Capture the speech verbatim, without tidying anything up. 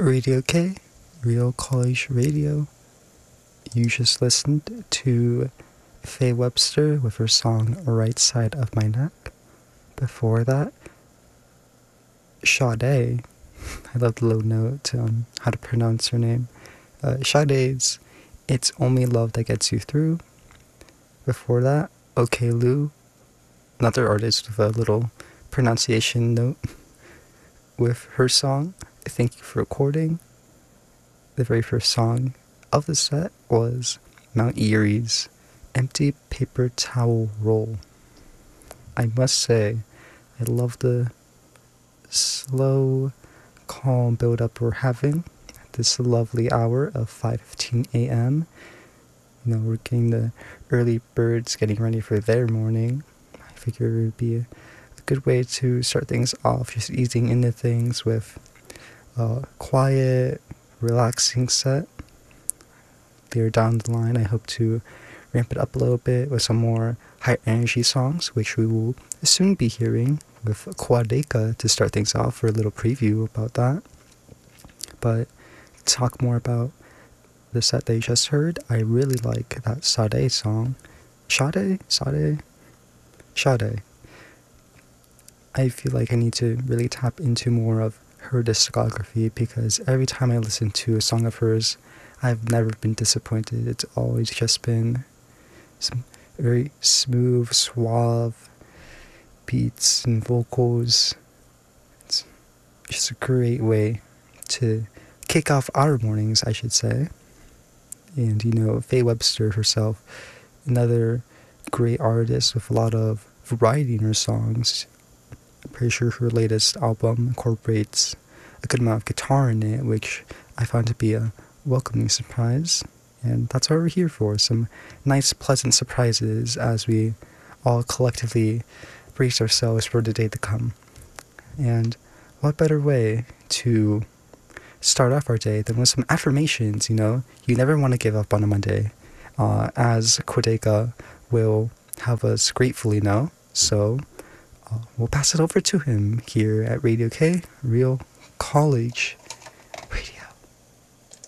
Radio K, Real College Radio. You just listened to Faye Webster with her song Right Side of My Neck. Before that, Sade. I love the little note on how to pronounce her name. Uh, Sade's It's Only Love That Gets You Through. Before that, OK Lou, another artist with a little pronunciation note, with her song Thank You for Recording. The very first song of the set was Mount Erie's Empty Paper Towel Roll. I must say, I love the slow, calm build-up we're having at this lovely hour of five fifteen a.m. You know, we're getting the early birds getting ready for their morning. I figure it would be a, a good way to start things off, just easing into things with a quiet, relaxing set. Later down the line, I hope to ramp it up a little bit with some more high energy songs, which we will soon be hearing with Quadeka to start things off for a little preview about that. But to talk more about the set they just heard, I really like that Sade song. Sade? Sade? Sade. I feel like I need to really tap into more of her discography, because every time I listen to a song of hers, I've never been disappointed. It's always just been some very smooth, suave beats and vocals. It's just a great way to kick off our mornings, I should say. And, you know, Faye Webster herself, another great artist with a lot of variety in her songs. I'm pretty sure her latest album incorporates a good amount of guitar in it, which I found to be a welcoming surprise. And that's what we're here for, some nice, pleasant surprises as we all collectively brace ourselves for the day to come. And what better way to start off our day than with some affirmations, you know? You never want to give up on a Monday, uh, as Quadeka will have us gratefully know. So uh, we'll pass it over to him here at Radio K, Real College